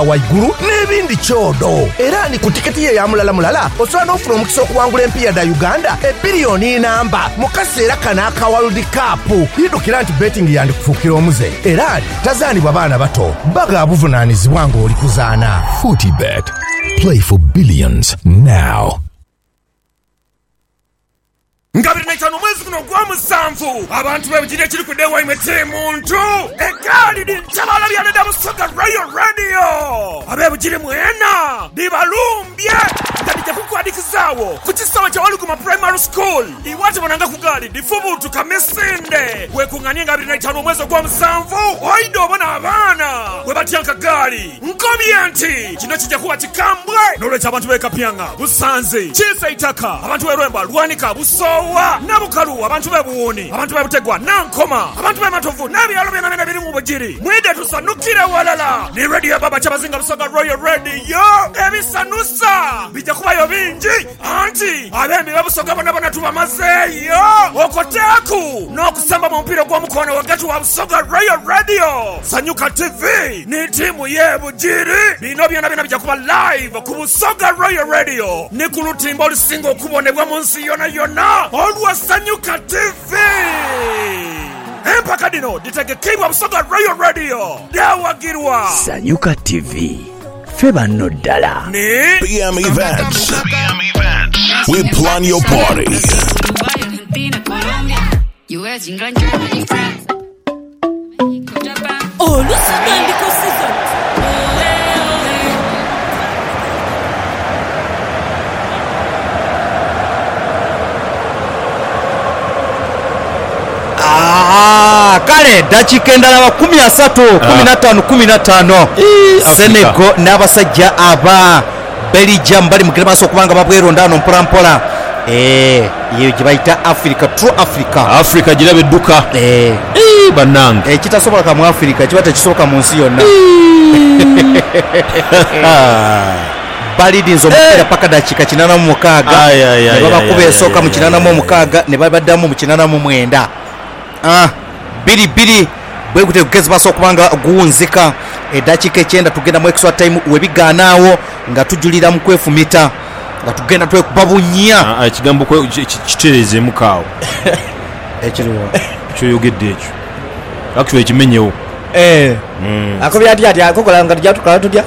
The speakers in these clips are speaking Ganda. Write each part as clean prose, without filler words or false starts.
waiguru n'ebindi kyodo. Era ni ku tiketi ye ya mulala osobola n'ofuna omukisa okuwangula empiya da Uganda ebbiliyoni namba mu kaseera kano aka World Cup. Yidukira nti betting yandikufuukira omuze era tazaanibwa baana bato baga buvunaanyizibwa ng'oli kuzaana. Fortibet. Play for billions now. Ngabiri naitano mwezi kuno gwa musanvu abantu bebujire kiri kudewa imete muntu ekali di nchabala byaleda musoga Royal Radio abebujire mwena dibalumbye ndadije kukwadikizawo kuchisawa cha waluguma primary school iwate bonanga kugali difubutu kamesinde wekungania ngabiri naitano mwezi gwa musanvu oido bona abana webatyanka gali nkobyenti kino kijja kuba kikambwe nolwecha abantu bekapyanga busanze chisa itaka abantu berwemba lwanika buso nabukalu abantu bebuwoni abantu bebutegwa nankoma abantu bematovu n'ebyalo byonna biri mu bugiri mwide tusanukire walala ni radio baba kyabazinga busoga Royal Radio ebisanusa bijja kubayo bingi anti abembi babusoga bona tubamazeeyo okoteeku n'okusamba mu mpira gw'omukono wakati wa busoga Royal Radio. Sanyuka TV ni timu y'ebugiri bino byonna bijja kuba live ku busoga Royal Radio ni ku lutimba olusinga okubonebwa mu nsi yonna Olwa Sanyuka TV. Empaka dino ditegekebwa busoga Royal Radio dawagirwa Sanyuka TV feba no dala ni PM Events. We plan your party. US, England, Germany, France, Mexico, Japan. Oh, listen, Andy, kale dakika endala 13-15 Senegal n'abasajja aba Belgium bali mu kiremaso okubanga babwerondano mpolampola iyo gibayita True Africa girabe edduka bannange kitasobola mu Africa kiba tekisoboka mu nsi yonna balidinzo mupira paka dakika 86 ne babakuba esooka mu 86 ne babaddamu mu 89 biri bwe kutegeza baso kubanga guunzika edakika 9 tugenda mu extra time webiganaawo nga tujulira mu kwefumita nga tugenda twekubabunya ekigambo kitereze mukaawo ekiriwo kyoyogedde ekyo actually kimenyewo akobya ati akokola nga tujatukala tudya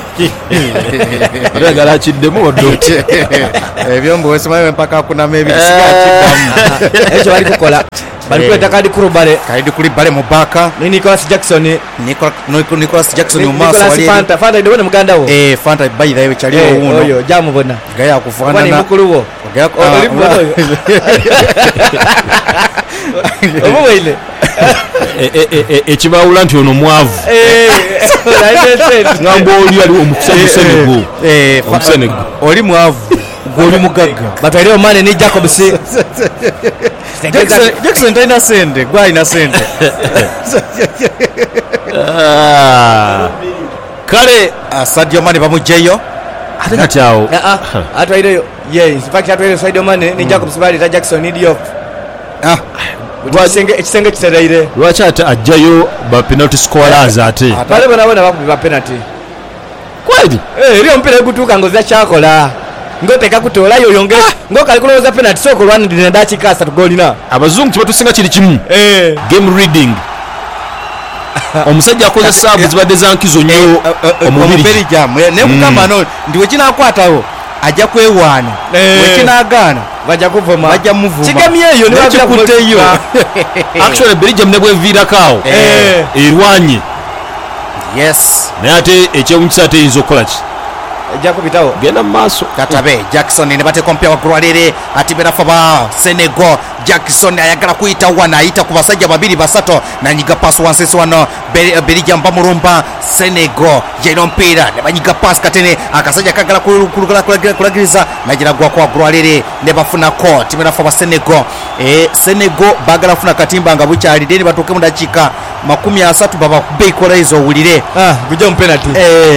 Regala kiddemu odote ebyombo wesemayo mpaka kuna mebi sigakiddamu ekyo bali kukola bali kweta kadi kurubale mu baka ni Nicholas Jackson mu maso wali Fanta ndibone muganda wo Fanta by the way chali uno oyo jamubona gaya kufanana ni mukulu wo gaya obo wile ekibawula nti ono mwavu ngambo oli ali omusenego oli mwavu goli mugagga batwalire omane ni Jacobs Jackson taina sende gwa ina sende kale Sadio Mane bamujeyo atakatyao atwalire in fact atwalire Sadio Mane ni Jacobs bali ta Jackson ni Diop ekisenge kiteraire lwaki ate ajjayo ba penalty scorers ate bale bona bakuba penalty kweli eri ompira gutuka ngoza kyakola ngoteka kutola yo yongera ngokali kuloza penalty soko lwani ndine dakika 3 golina abazungu tibatusinga kiri kimu game reading omusajja akoze sabu zibadde zankizo nnyo omubiri jamu ne mukamano ndiwe kinakwatawo ajja kwewaana wekinagana bajja kuvuma bajja muvuma kigamye eyo ne babikuteyo actually Belgium ne bwevirakaawo erwanye yes naye ate ekyewunyisa ate yinza okukola ki ejja kubitawo genda mu maaso katabe Jackson ne bateka ompya wagulwalire ati berafa Senegal Jackson ayagala kuyita wana ayita ku basajja babiri basato nanyiga pass wansesi wano Belgium bamurumba Senegal jaino mpira ne banyiga pass katene akasajja kagala kulagiriza nagira gwa kwa gulwalire ne bafuna ko timerafa ba Senegal Senegal bagala funa katimba nga bukyali deni batoke mu dakika 30 baba beikola izo wulire gujo penalty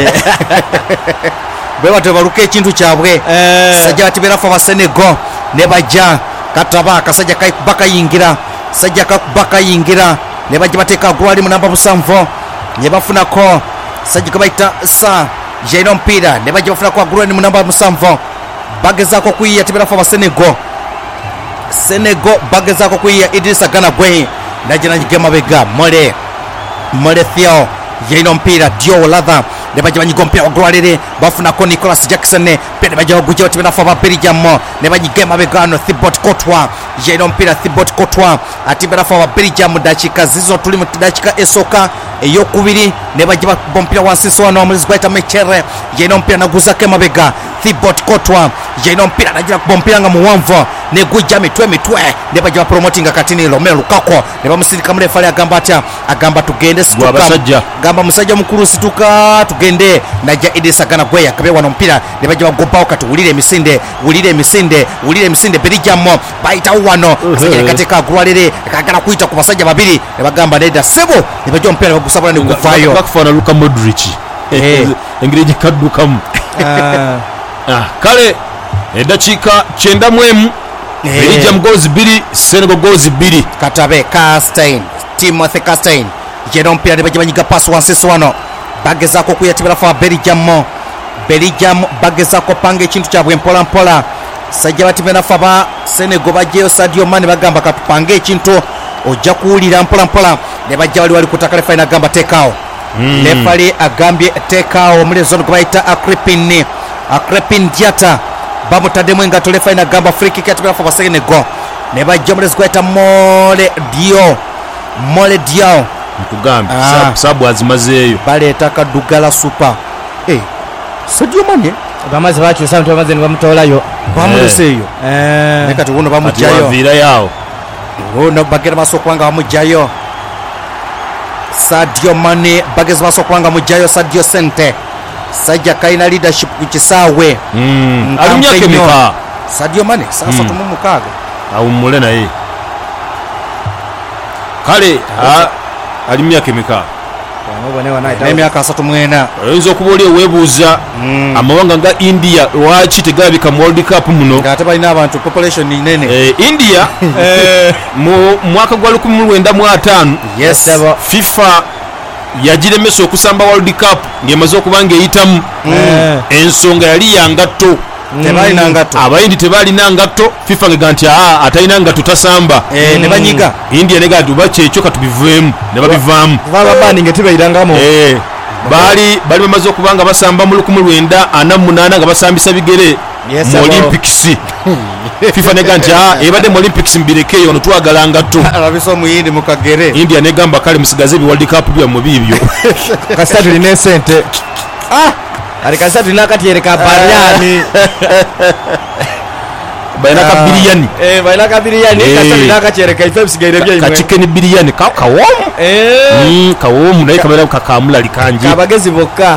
bwe batebaluka ekintu kyabwe sajja batiberafa ba Senegal ne bajja kataba akasajja bakayingira sajja bakayingira ne bajja bateeka gwali mu namba 7 ne bafunako sajja kabaita sa jaino mpira ne bajja bafuna kwa gulani mu namba 7 bagezaako kuyiya tiberafa ba Senegal bagezaako kuyiya Idrissa Gana Gueye najja nanyigema bega mole Theo jaino mpira Dio Latha ne bajja banyiga mpira wagulwalire bafunako Nicolas Jackson ne bajja bagujja tiberafa ba Belgium ne banyigema begano Thibaut Courtois jaino mpira Thibaut Courtois atiberafa ba Belgium dakika zizo tuli mu dakika esoka eyokubiri ne bajja bompira wansi wano omulezi gwaita Mechere jaino mpira naguzake mabega Thibaut Courtois jaino mpira najja bompira nga muwanvu ne gujja mitwe ne bajja promoting katini Romelu Lukaku ne bamusirika mulefali agamba tugende situka gamba musajja mukulu situka tugende najja Idrissa Gana Gueye akabe wano mpira ne bajja bagobawo kati wulire emisinde Belgium baita wano asajja katika gulwalire akagala kuyita ku basajja babiri ne bagamba neda sebo ne bajja mpira bagusabula ne kuvayo bakufana Luka Modric engirije kaddukamu kale eddakiika 9 Belgium goals 2 Senegal goals 2 Katabe Castagne Timothy Castagne jeno mpira ne bajja banyiga pass wansi wano bagezaako kuyatibira fa Belgium bagezaako panga ekintu kyabwe mpola sajja batibena fa ba Senegal bajjeyo Sadio Mane bagamba katupange ekintu ojja kuwulira mpola ne bajja wali kutakale final gamba tekao lefali agambye tekao muri zone kubaita Akrepin Diata bamutaddemu engato lefali agamba free kick yatibira fa ba Senegal ne bajja muri zikubaita Mole Diao nkugambe sabu azimazeeyo baleeta Kadugala super Sadio Mane bamaze bakyusa mtu bamaze bamutolayo bamuleseeyo ne kati wono bamujjayo avira yawo wono bagera basokwanga bamujjayo Sadio Mane bageza basokwanga mujjayo Sadio Sente sajja kaina leadership ku kisaawe alumyake mika Sadio Mane sasa tumumukaga awumule naye kale alimyake mika emyaka 34 oyinza okuba oli eweebuuza amawanga nga India lwaki tegabika mu World Cup muno ate balina abantu population nene India mu mwaka gwa 1905 FIFA yagiremesa okusamba World Cup ng'emaze okuba ng'eyitamu ensonga yali yangatto tebalina ngatto abayindi tebalina ngatto FIFA ngega nti atalina ngatto tasamba ne banyiga India negati bakyekyo katubiveemu ne babivaamu bababani ngetebayirangamo bali bamaze okubanga basamba mu 1948 nga basambisa bigere mu Olympics FIFA nega nti ebadde mu Olympics mbirekeyo ono twagala ngatto alabiso muyindi mukagere India negamba kale musigaze bi World Cup bya mu bibyo kasatu line sente alikasa tunakatiere kabariani bayina ka biliyani bayina ka biliyani kasa tunakatiere kaife bisigaire bya imwe ka chicken biliyani ka kawomu naye kamera kakamula likanje kabagezi bokka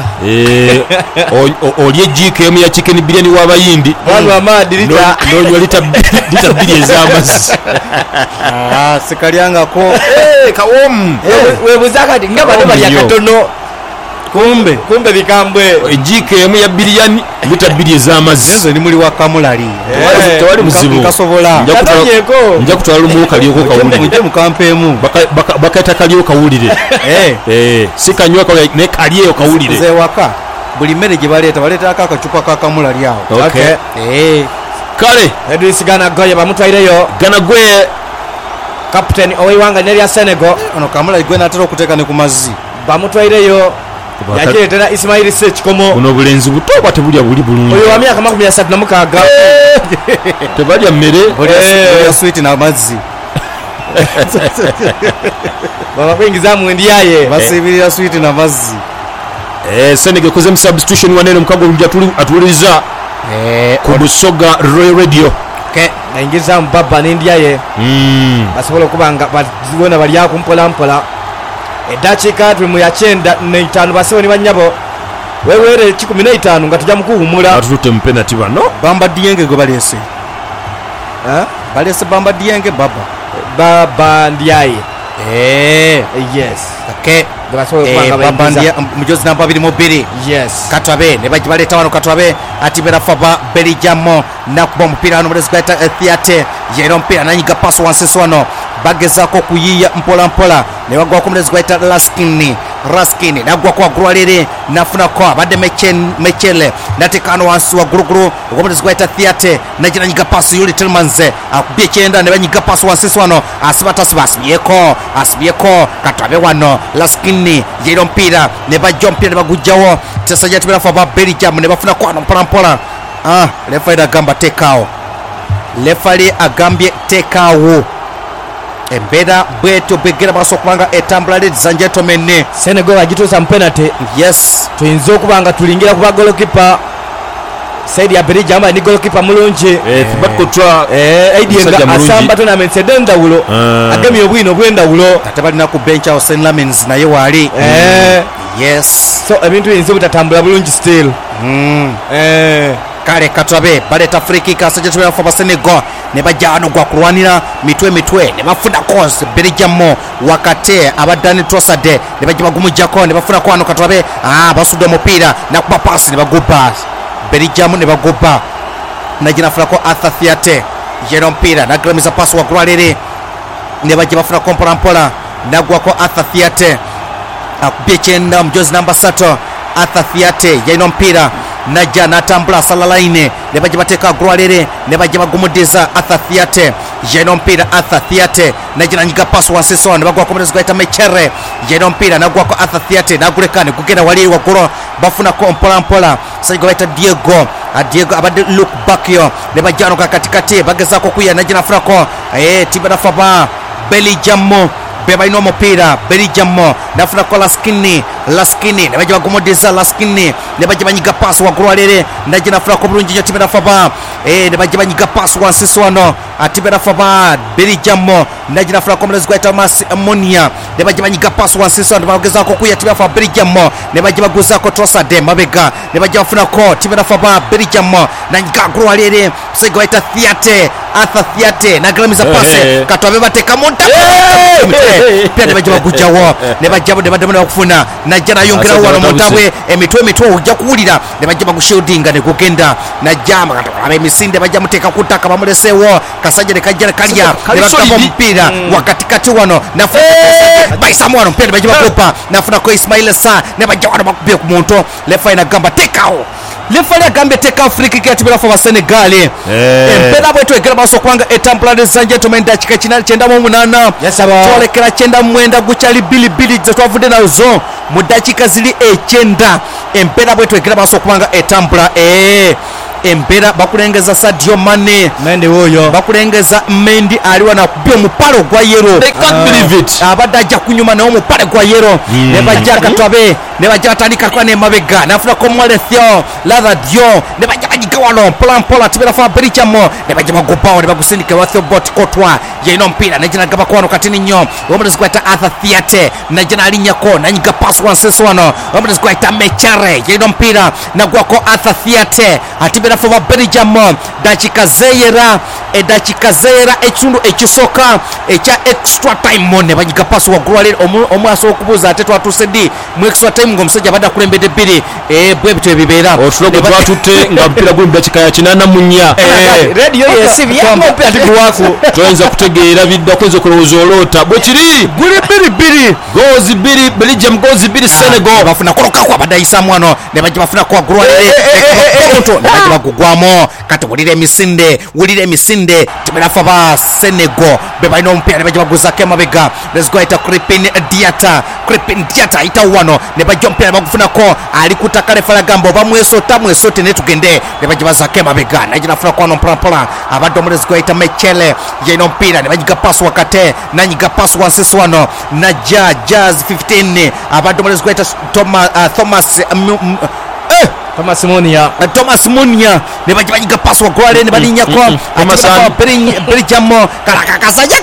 olye GKM ya chicken biliyani wabayindi bwa amadi lita ndonyo lita biliyani z'amazzi sikalyanga ko kawomu webuzakati ngabade bali akatono kumbe bikambwe GKM ya biliyani lita biliyani z'amazzi ezo ni muri wakamulali tewali muzibu kasobola nja kutwala lumu kaliyoko kawulire muje mukampemu bakata kaliyoko kawulire sikanywa ka ne kaliyo kawulire ze waka buli mmere gye baleeta akacupa kakamulali awo okay kale Idrissa Gana Gueye bamutwaireyo Gana Gueye captain owiwanga nerya Senegal ono kamulali gwe natera okuteeka ne ku mazzi bamutwaireyo yakiretera Ismail Sekikomo buno obulenzi buto bwate bulya buli bulungi oyo wa myaka 36 tebalya mmere ya sweet na mazzi baba kuingiza mu ndiyaye basibirira sweet na mazzi Senegal koze substitution wanene mukago lujja atuliza ku Busoga Royal Radio naingiza mbaba n'endiyaye basobola okubanga bazibona bali akumpola mpola eddakiika tuli mu ya 9 basibo ni banyabo wewere 15 nga tujja mukuhumula atute mu penalty bano Bamba Dieng go balese balese Bamba Dieng baba ndiyaye yes okay baba ndiya mujozi namba 22 yes Katwabe ne bajibaleta wano Katwabe atibera faba Belgium na kuba mpira hano muri zgaita theatre yero mpira nanyiga pass wansi wano bagezako kuyiya mpola ne bagwa ku muri zgaita Laskin Raskini nagwa kwa Grwalere nafuna kwa abadde Mechele natekano wansi wa guruguru okomutezi gwaita Theatre najina nyiga pasi Yuli Tillmanze akubye kyenda ne banyiga pasi wansi swano asibatasiba asibyeko katabe wano Laskini yero mpira ne bajja mpira ne bagujjawo tesajja tibera fa ba Belgium ne bafuna kwano mpolampola refari agamba tekao refari agambye tekao embeera bwetyo begera basokulanga etambula ladies and gentlemen Senegal agituusa mu penalty. yes tuyinza okuba nga tulingira kuba golokipa saidi ya Belgium ni golokipa mulungi bakotra aidienga asamba tournament edendawulo agemye obwino bwendawulo ate balina ku bench awo St. Lamens naye wali yes so ebintu biyinza butatambula bulungi still kale katwabe baleta friki kasajja fa Senegal ne bajja wano gwa kulwanira mitwe ne bafuna cause Belgium wakate abadani Trossard ne bajja bagumujjako ne bafuna kwano katwabe basudde omupira nakuba pass ne baguba Belgium ne baguba najina frako Arthur Theatre yero mpira nagramiza pass wa Grwalere ne bajja bafuna kompolampola nagwako Arthur Theatre akubye kyenda mujozi namba 3 Arthur Theatre yero mpira najja natambula salalaine ne bajja bateeka Grwalere ne bajja bagumudiza Arthur Theatre yeno mpira Arthur Theatre najja nyiga pass wansi so ne bagwa komereza gaita Mechere yeno mpira nagwa ko Arthur Theatre nagulekane kugenda wali wakuro bafuna ko mpolampola sayigo baita Diego abadde look back yo ne bajja no katikati bagezako kuya najja nafuna ko tibana faba Belgium beba ino mupira Belgium nafuna ko Laskini ne bajja bagumudiza Laskini ne bajja banyiga pass wa Grwalere najja nafuna ko bulungi tibana faba ne bajja banyiga pass wansi swano atibana faba Belgium najja nafuna ko mlezi gwaita Monia ne bajja banyiga pass wansi swano bagezako kuya tibana faba Belgium ne bajja baguzako Trossard mabega ne bajja bafuna ko tibana faba Belgium nanyiga Grwalere segwaita Theatre Arthur Theatre nagramiza pass katwabe bateka monta pia ne bajja bagujjawo ne bajja ne bakufuna najja nayongera wano mutabwe emitwe ojja kuwulira ne bajja bagushieldinga ne kugenda najjama katwabe emisinde bajja muteeka kutaka bamuleseewo kasajja ne kajja kalya ne bagamba omupira wakatikati wano baisamu wano mpira ne bajja bakupa nafuna ko Ismail Sarr ne bajja wano bakubye ku muntu lefa inagamba tekao lefali agambye teka Afrika kyatibira fa Senegal empera bwetu egera baso kwanga etambula de San Gentlemen dakika kinali kyenda mu 8 tolekera kyenda mu 9 gukyali bilibili zetwavude nazo mu dakika zili ekyenda empera bwetu egera baso kwanga etambula empera bakulengeza Sadio Mane Mendy woyo bakulengeza Mendy aliwa na kubyo mupalo gwa yero abadajja kunyuma na omupale gwa yero ne bajja katwabe ne bajja batandika kwa ne mabega nafuna ko Molethion Lada Dion ne bajja bajiga wano mpola tibera fa Belgium ne bajja bagopawo ne bagusindike wa Thibaut Courtois yeno mpira ne jina gaba kwano katini nyo omulezi kwata Arthur Theatre na jina alinyako na nyiga pass one seso wano omulezi kwata Mechere yeno mpira na gwako Arthur Theatre atibera fa Belgium dakika zera ekitundu ekisoka ekya extra time mone banyiga pass wa Grwalere omwaso okubuza ate twatuseddi mu extra time ngomusajja bada kulembede biri bwe bitwe bibera otulogo twatutte nga mpira guli dakika ya 84 radio yesibi yambo mpira tikuwako toyenza kutegeera bidda kwenza kulowooza olota bwe kiri guli biri gozi biri Belgium gozi biri Senegal bafuna koloka kwa badayisa mwano ne bajja bafuna kwa Grwalere ne bajja bagugwamo kati wulire emisinde tiberafa ba Senegal bebalina omupira ne bajja baguzako emabega let's go ita Crepin Diata ita wano ne bajja omupira ne bagufunako ali kutaka refala gambo bamwesote ne tugende ne bajja bazako emabega najja nafuna kwano mpolampola abadde let's go ita Mechele yeno mpira ne bajja pass wakate nanyiga pass wansi wano najja Jazz 15 abadde let's go ita Thomas Munia ne bajja banyiga pass wa Grwalere ne balinyako Belgium karakakasaja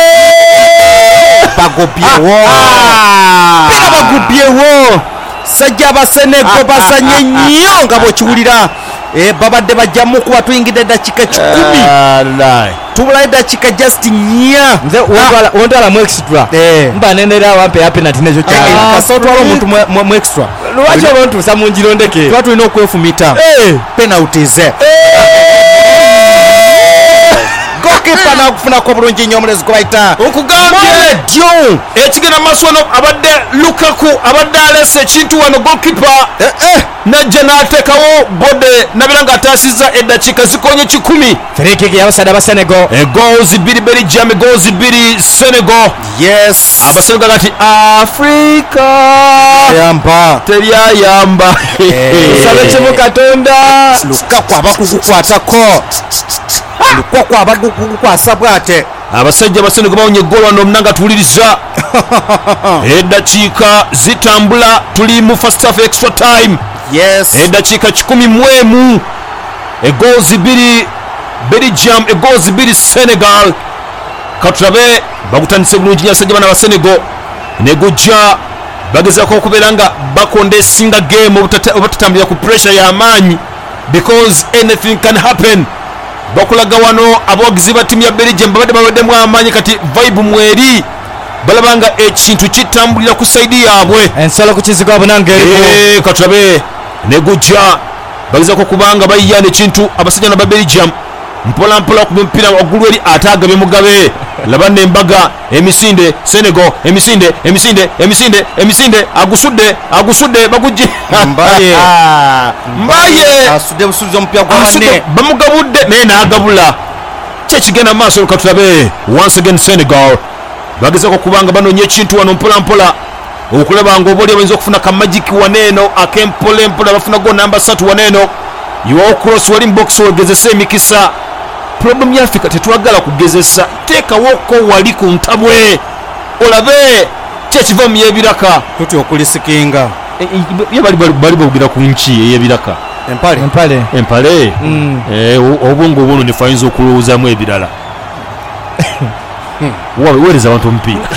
bagubyewo sajja ba Senegal basanye nnyo nga bw'okiwulira babadde bajjamu kuba tuyingidde dakika 10 tubulayo dakika just nya nze wondala mu extra mba nenera wampe ya penalty nejo kasotwala omuntu mu extra lwaki abantu samunjiro ndeke twatulina okwefumita penalties goalkeeper nakufunako bulungi nnyo omulezi gwe bayita okugambye Dion. ekigenda maaso wano abadde Lukaku abadde alese ekintu wano goalkeeper najja n'ateekawo bode nabera ng'ataasizza eddakiika zikonye 10. free kick y'abasaadde aba Senegal. Goals 2 Belgium, goals 2 Senegal. Yes. Abasenegal ati Africa yamba teryayamba. Sabe kimu Katonda. Lukaku abakukukwatako. Lukaku abakukukwasa bwate. Abasajja Abasenegal bawonye goal wano omunanga tuwuliriza. Eddakiika zitambula tuli mu first half extra time. Yes. Eddakiika 11 goals 2 Belgium, goals 2 Senegal. Katulabe bagutandise bulungi nnyo abasajja bana ba Senegal ne gujja bagezaako okubeera nga bakonda esinga game obutatambulira ku pressure y'amaanyi because anything can happen. Bakulaga wano abawagizi ba ttiimu ya Belgium babadde baweddemu amaanyi kati vibe mweri balaba nga ekintu kitambulira ku saidi yaabwe ensolo ku kizigo abunanga eriko. Katulabe ne gujja bagezaako okubanga bayiyana ekintu abasajja ba Belgium mpola mpola ku mpira waggulu eri ate agabye mugabe laba n'embaga emisinde Senegal emisinde agusudde bagujje mbaye asudde busulizo omupira gwa banne bamugabudde naye n'agabula kyekigenda mu maaso Katulabe once again Senegal bagezaako okubanga banoonya ekintu wano mpola mpola okulaba nga obaoli abayinza okufuna kamagiki waneeno akempola mpola bafuna go namba 3 waneeno yiwawo cross wali mbox wegezesa emikisa. Problem ya Africa tetwagala kugezesa teekawoko wali ku ntabwe olabe kyekiva mu yebiraka tuti okulisikinga bali bogira ku nki eyebiraka empale obwongo obwono nefayinza okulowoozamu ebirala weereza abantu omupiira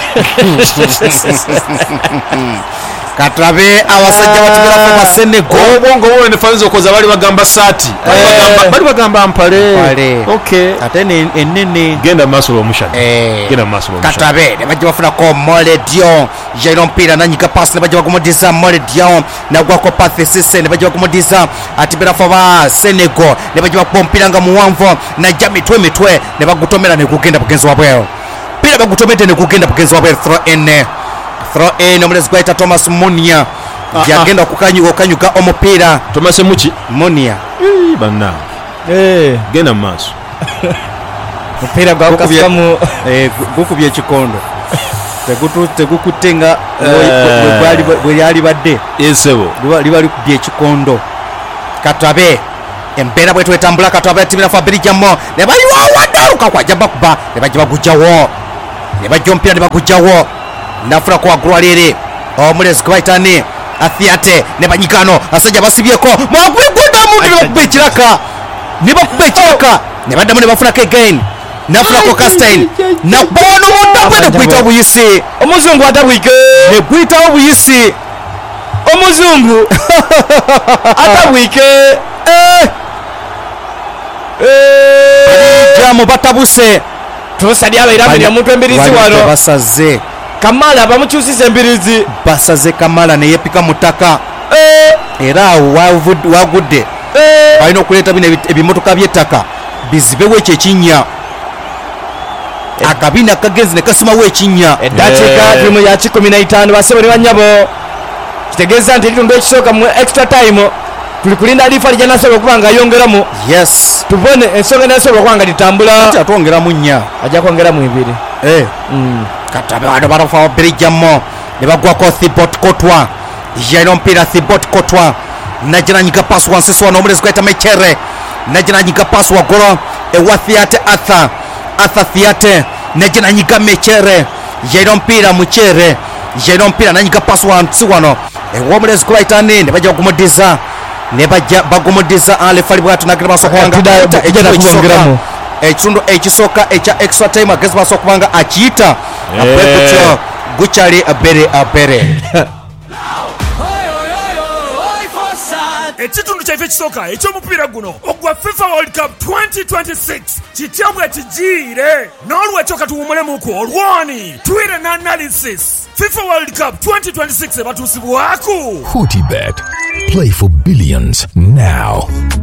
Katulabe abasajja batubirako ba Senegal obwongo obwono nefayinza okoza bali bagamba saati bali bagamba mpale okay ate enene genda maaso lw'omushana genda maaso lw'omushana. Katulabe ne bajja bafunako Mole Dion jairo mpira nanyika pasi ne bajja bagumudiza Mole Dion nagwako Pathé Cissé ne bajja bagumudiza ati birafa ba Senegal ne bajja bakumpira nga muwanvu najja mitwe ne bagutomera ne kugenda bugenzi wabwe pira bagutomete ne kugenda bugenzi wabwe throw in omulezi gwaita Thomas Munia yagenda okukanyuka omupiira Thomas Muchi Munia banna genda mu maaso mupiira gwakafikamu gukubye ekikondo tegukutenga bweyali badde esebo liba likubye ekikondo. Katulabe embeera bwe twetambula Katulabe timu yafa Belgium ne bayiwawaddaluka kwajja bakuba ne bajja bagujjawo ne bajja omupiira ne bagujjawo nafuna kwa Gwalere omulezi gwe bayitani Athiate ne banyikano asajja basibyeko mwagwigudamu ne bakuba ekiraka ne baddamu ne bafunako again nafunako Castaign nabono mundabwe ne gwita obuyisi omuzungu atabwike ne gwitawo obuyisi omuzungu atabwike jamu batabuse tusadya abairambiri omuntu embirizi wano basaze Kamala bamukyusisa embirizi basaze Kamala ne yepika mutaka era wagudde balina okuleeta bino ebimotoka by'ettaka bizibewo ekyo ekinnya akabina kagenzi ne kasimawo ekinnya eddakiika tirimu ya 15 basebo ne banyabo kitegeeza nti ekitundu ekisooka mu extra time tuli kulinda alifa lijja nasobola okuba nga ayongeramu yes tubone ensonga nasobola okuba nga litambula atwongeramu 4 ajja kwongeramu 2 Katulabe wano barafa Belgium ne bagwako Thibaut Courtois jairo mpira Thibaut Courtois najinanyika pasu wansi wano omulezi gwaita Mechere najinanyika pasu wagolo ewa Thiate Arthur Thiate najinanyika Mechere jairo mpira Muchere jairo mpira nanyika pasu wansi wano ewa omulezi gwaita ne bajja kumudiza ne bajja bagumudiza alefali bwatu nakira basokanga ekitundu ekisooka ekya extra time agezi basobola okubanga akiyita apwekutyo gukyali abere ekitundu kyaife ekisooka ekyomupiira guno ogwa FIFA World Cup 2026 kitya bwe kigiire n'olwekyo katuwumulemuku olwoni tuwire n'analysis FIFA World Cup 2026 ebatuusibwaku Hootie Bet. Play for billions now.